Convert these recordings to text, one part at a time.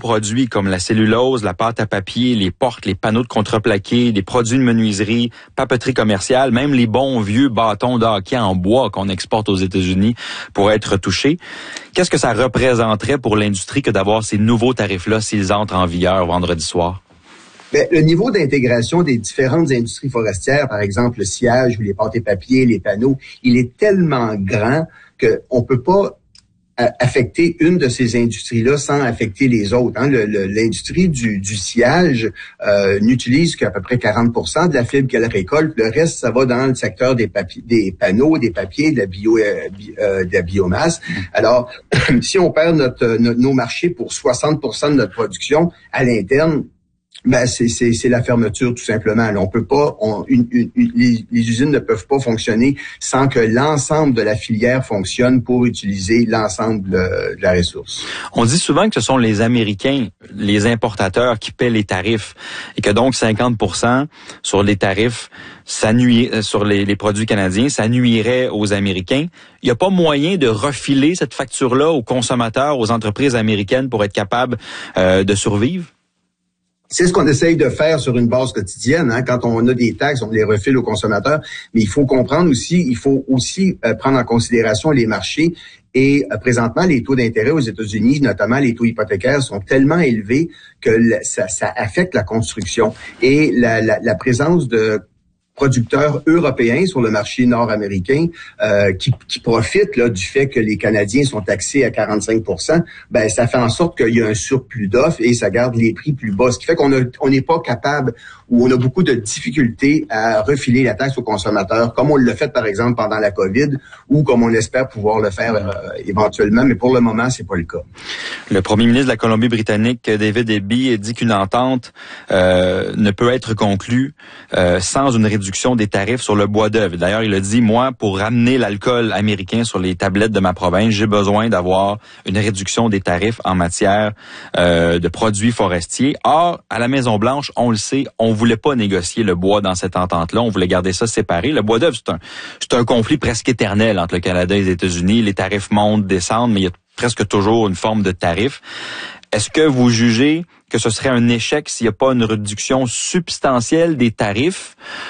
produits comme la cellulose, la pâte à papier, les portes, les panneaux de contreplaqué, les produits de menuiserie, papeterie commerciale, même les bons vieux bâtons de hockey en bois qu'on exporte aux États-Unis pourraient être touchés. Qu'est-ce que ça représenterait pour l'industrie que d'avoir ces nouveaux tarifs-là s'ils entrent en vigueur vendredi soir? Bien, le niveau d'intégration des différentes industries forestières, par exemple le sciage ou les pâtes et papier, les panneaux, il est tellement grand qu'on peut pas affecter une de ces industries-là sans affecter les autres. Hein. L'industrie du sciage n'utilise qu'à peu près 40% de la fibre qu'elle récolte. Le reste, ça va dans le secteur des panneaux, des papiers, de la biomasse. Alors, si on perd nos marchés pour 60% de notre production à l'interne, ben c'est la fermeture tout simplement. Là, on peut pas, les usines ne peuvent pas fonctionner sans que l'ensemble de la filière fonctionne pour utiliser l'ensemble de la ressource. On dit souvent que ce sont les Américains, les importateurs, qui paient les tarifs et que donc 50% sur les tarifs, ça nuit sur les produits canadiens, ça nuirait aux Américains. Il n'y a pas moyen de refiler cette facture-là aux consommateurs, aux entreprises américaines pour être capable de survivre? C'est ce qu'on essaye de faire sur une base quotidienne. Hein. Quand on a des taxes, on les refile aux consommateurs. Mais il faut comprendre aussi, prendre en considération les marchés. Et présentement, les taux d'intérêt aux États-Unis, notamment les taux hypothécaires, sont tellement élevés que ça affecte la construction. Et la présence de producteurs européens sur le marché nord-américain qui profitent là du fait que les Canadiens sont taxés à 45%, ben ça fait en sorte qu'il y a un surplus d'offres et ça garde les prix plus bas. Ce qui fait qu'on n'est pas capable ou on a beaucoup de difficultés à refiler la taxe aux consommateurs, comme on l'a fait par exemple pendant la COVID ou comme on espère pouvoir le faire éventuellement, mais pour le moment, c'est pas le cas. Le premier ministre de la Colombie-Britannique, David Eby, dit qu'une entente ne peut être conclue sans une réduction des tarifs sur le bois d'œuvre. D'ailleurs, il a dit, moi, pour ramener l'alcool américain sur les tablettes de ma province, j'ai besoin d'avoir une réduction des tarifs en matière de produits forestiers. Or, à la Maison-Blanche, on le sait, on voulait pas négocier le bois dans cette entente-là. On voulait garder ça séparé. Le bois d'œuvre, c'est un conflit presque éternel entre le Canada et les États-Unis. Les tarifs montent, descendent, mais il y a presque toujours une forme de tarif. Est-ce que vous jugez que ce serait un échec s'il n'y a pas une réduction substantielle des tarifs?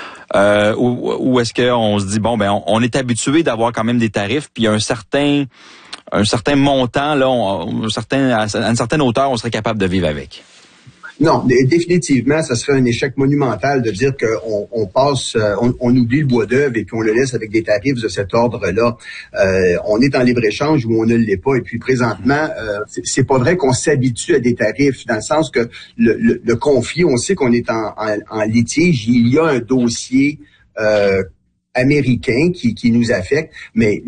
Ou est-ce qu'on se dit on est habitué d'avoir quand même des tarifs, puis un certain montant là, à une certaine hauteur, on serait capable de vivre avec? Non, définitivement, ça serait un échec monumental de dire qu'on on oublie le bois d'œuvre et puis on le laisse avec des tarifs de cet ordre-là. On est en libre-échange où on ne l'est pas. Et puis présentement, c'est pas vrai qu'on s'habitue à des tarifs, dans le sens que le conflit, on sait qu'on est en litige. Il y a un dossier américains qui nous affectent, mais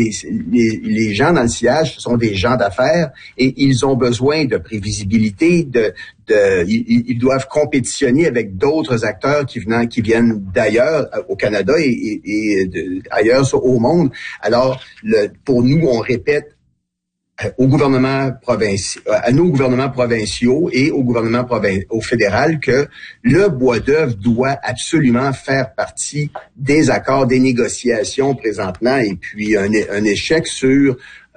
les gens dans le sillage, ce sont des gens d'affaires et ils ont besoin de prévisibilité, ils doivent compétitionner avec d'autres acteurs qui viennent d'ailleurs au Canada et ailleurs au monde. Alors, pour nous, on répète à nos gouvernements provinciaux et au fédéral que le bois d'œuvre doit absolument faire partie des accords, des négociations présentement, et puis un échec sur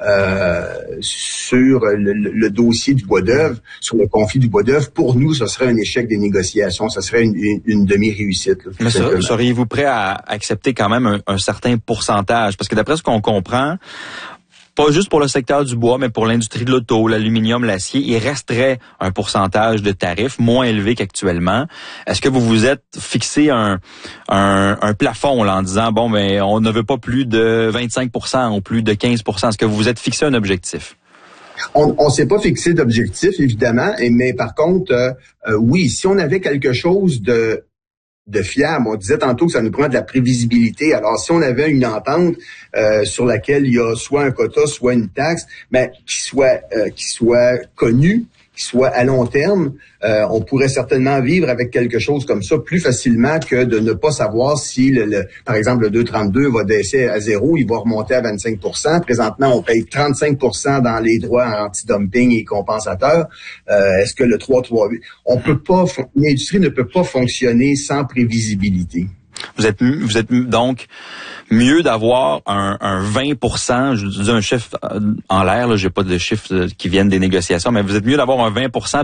le dossier du bois d'œuvre, sur le conflit du bois d'œuvre, pour nous, ce serait un échec des négociations, ce serait une demi-réussite. Là, mais seriez-vous prêt à accepter quand même un certain pourcentage? Parce que d'après ce qu'on comprend, pas juste pour le secteur du bois, mais pour l'industrie de l'auto, l'aluminium, l'acier, il resterait un pourcentage de tarifs moins élevé qu'actuellement. Est-ce que vous vous êtes fixé un plafond là, en disant, on ne veut pas plus de 25% ou plus de 15%? Est-ce que vous vous êtes fixé un objectif? On s'est pas fixé d'objectif, évidemment, mais par contre, oui, si on avait quelque chose de fiable. On disait tantôt que ça nous prend de la prévisibilité. Alors, si on avait une entente sur laquelle il y a soit un quota, soit une taxe, qui soit connue, qui soit à long terme, on pourrait certainement vivre avec quelque chose comme ça plus facilement que de ne pas savoir si, par exemple, le 232 va baisser à 0, il va remonter à 25%. Présentement, on paye 35% dans les droits anti-dumping et compensateurs. Est-ce que le 338... L'industrie ne peut pas fonctionner sans prévisibilité. Vous êtes donc mieux d'avoir un 20%, je dis un chiffre en l'air, là, j'ai pas de chiffres qui viennent des négociations, mais vous êtes mieux d'avoir un 20%